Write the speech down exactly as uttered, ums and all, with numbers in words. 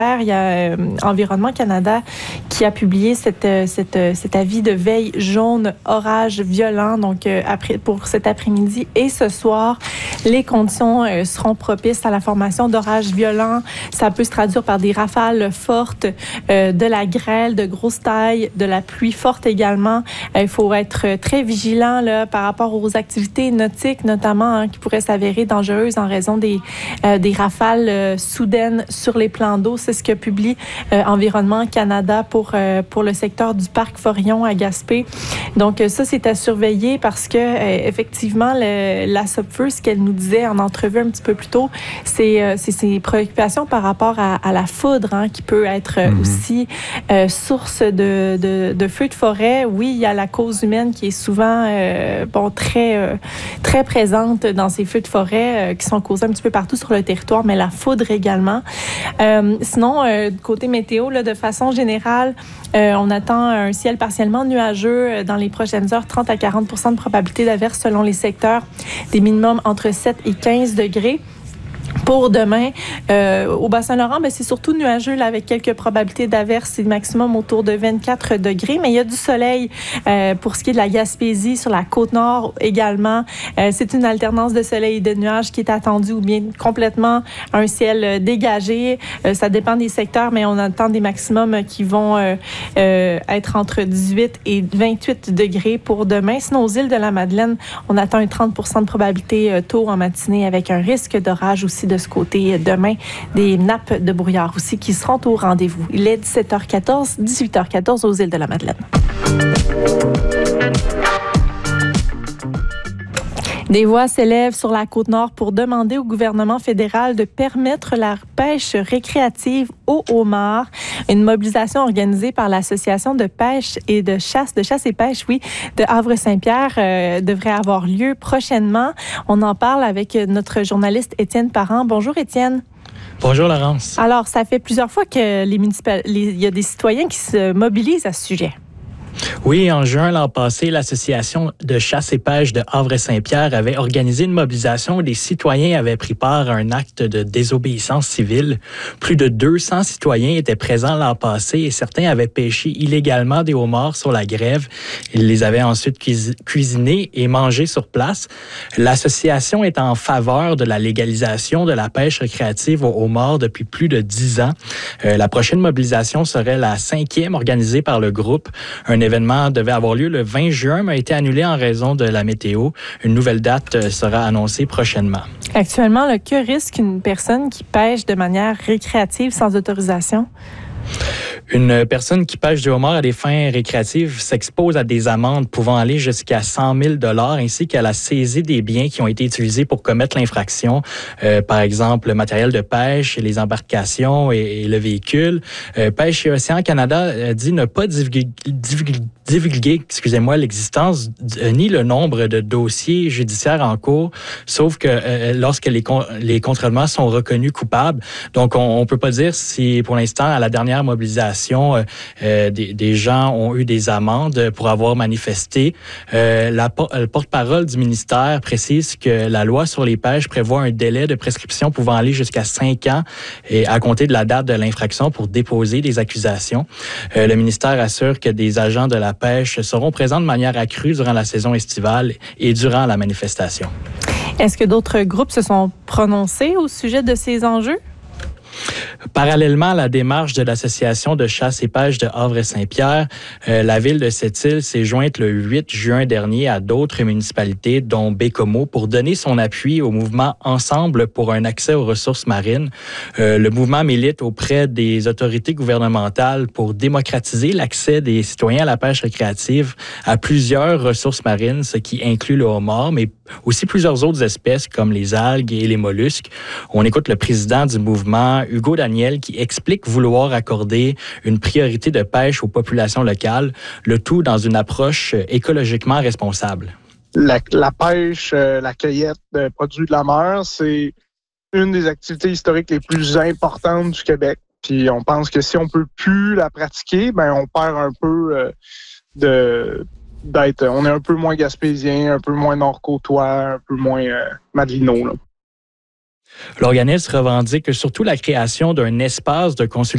Il y a euh, Environnement Canada qui a publié cette, cette, cet avis de veille jaune, orage violent. Donc, euh, après, pour cet après-midi et ce soir, les conditions euh, seront propices à la formation d'orages violents. Ça peut se traduire par des rafales fortes, euh, de la grêle de grosse taille, de la pluie forte également. Il euh, faut être très vigilant là, par rapport aux activités nautiques, notamment, hein, qui pourraient s'avérer dangereuses en raison des, euh, des rafales euh, soudaines sur les plans d'eau. C'est ce que publie euh, Environnement Canada pour, euh, pour le secteur du parc Forillon à Gaspé. Donc, ça, c'est à surveiller parce que, euh, effectivement, le, la Sopfeu, ce qu'elle nous disait en entrevue un petit peu plus tôt, c'est, euh, c'est ses préoccupations par rapport à, à la foudre, hein, qui peut être mm-hmm. aussi euh, source de, de, de feux de forêt. Oui, il y a la cause humaine qui est souvent euh, bon, très, euh, très présente dans ces feux de forêt euh, qui sont causés un petit peu partout sur le territoire, mais la foudre également. Euh, sinon, euh, côté météo, là, de façon générale, euh, on attend un ciel partiellement nuageux dans les prochaines heures, trente à quarante pour cent de probabilité d'averse selon les secteurs, des minimums entre sept et quinze degrés. Pour demain, euh, au Bas-Saint-Laurent, ben, c'est surtout nuageux là, avec quelques probabilités d'averse. C'est maximum autour de vingt-quatre degrés, mais il y a du soleil euh, pour ce qui est de la Gaspésie, sur la Côte-Nord également. Euh, c'est une alternance de soleil et de nuages qui est attendue ou bien complètement un ciel dégagé. Euh, ça dépend des secteurs, mais on attend des maximums qui vont euh, euh, être entre dix-huit et vingt-huit degrés pour demain. Sinon, aux îles de la Madeleine, on attend un trente pour cent de probabilité euh, tôt en matinée avec un risque d'orage aussi de ce côté demain, des nappes de brouillard aussi qui seront au rendez-vous. Il est dix-sept heures quatorze, dix-huit heures quatorze aux îles de la Madeleine. Des voix s'élèvent sur la Côte-Nord pour demander au gouvernement fédéral de permettre la pêche récréative au homard. Une mobilisation organisée par l'Association de pêche et de chasse, de chasse et pêche, oui, de Havre-Saint-Pierre euh, devrait avoir lieu prochainement. On en parle avec notre journaliste Étienne Parent. Bonjour Étienne. Bonjour Laurence. Alors, ça fait plusieurs fois que les municipal... les... il y a des citoyens qui se mobilisent à ce sujet. Oui, en juin l'an passé, l'Association de chasse et pêche de Havre-Saint-Pierre avait organisé une mobilisation où des citoyens avaient pris part à un acte de désobéissance civile. Plus de deux cents citoyens étaient présents l'an passé et certains avaient pêché illégalement des homards sur la grève. Ils les avaient ensuite cuisinés et mangés sur place. L'association est en faveur de la légalisation de la pêche récréative aux homards depuis plus de dix ans. Euh, la prochaine mobilisation serait la cinquième organisée par le groupe. Un événement devait avoir lieu le vingt juin, mais a été annulé en raison de la météo. Une nouvelle date sera annoncée prochainement. Actuellement, là, que risque une personne qui pêche de manière récréative sans autorisation? Une personne qui pêche du homard à des fins récréatives s'expose à des amendes pouvant aller jusqu'à cent mille dollars ainsi qu'à la saisie des biens qui ont été utilisés pour commettre l'infraction. Euh, par exemple, le matériel de pêche, les embarcations et, et le véhicule. Euh, Pêche et Océan Canada dit ne pas divulguer, divulguer, divulguer excusez-moi, l'existence euh, ni le nombre de dossiers judiciaires en cours, sauf que euh, lorsque les, con- les contrôlements sont reconnus coupables. Donc, on ne peut pas dire si, pour l'instant, à la dernière mobilisation, Euh, des, des gens ont eu des amendes pour avoir manifesté. Euh, la, le porte-parole du ministère précise que la loi sur les pêches prévoit un délai de prescription pouvant aller jusqu'à cinq ans et à compter de la date de l'infraction pour déposer des accusations. Euh, le ministère assure que des agents de la pêche seront présents de manière accrue durant la saison estivale et durant la manifestation. Est-ce que d'autres groupes se sont prononcés au sujet de ces enjeux? Parallèlement à la démarche de l'Association de chasse et pêche de Havre-Saint-Pierre, euh, la ville de Sept-Îles s'est jointe le huit juin dernier à d'autres municipalités, dont Bécomo, pour donner son appui au mouvement Ensemble pour un accès aux ressources marines. Euh, le mouvement milite auprès des autorités gouvernementales pour démocratiser l'accès des citoyens à la pêche récréative à plusieurs ressources marines, ce qui inclut le homard, mais aussi plusieurs autres espèces comme les algues et les mollusques. On écoute le président du mouvement, Hugo Daniel, qui explique vouloir accorder une priorité de pêche aux populations locales, le tout dans une approche écologiquement responsable. La, la pêche, euh, la cueillette de produits de la mer, c'est une des activités historiques les plus importantes du Québec. Puis on pense que si on peut plus la pratiquer, ben on perd un peu euh, de d'être. On est un peu moins gaspésien, un peu moins nord-côtois, un peu moins euh, madelino, là. L'organisme revendique surtout la création d'un espace de consultation